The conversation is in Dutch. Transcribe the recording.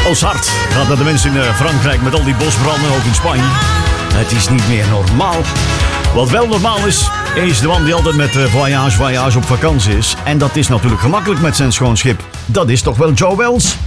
Ons hart gaat naar de mensen in Frankrijk met al die bosbranden, ook in Spanje. Het is niet meer normaal. Wat wel normaal is de man die altijd met voyage op vakantie is. En dat is natuurlijk gemakkelijk met zijn schoon schip. Dat is toch wel Joe Wells?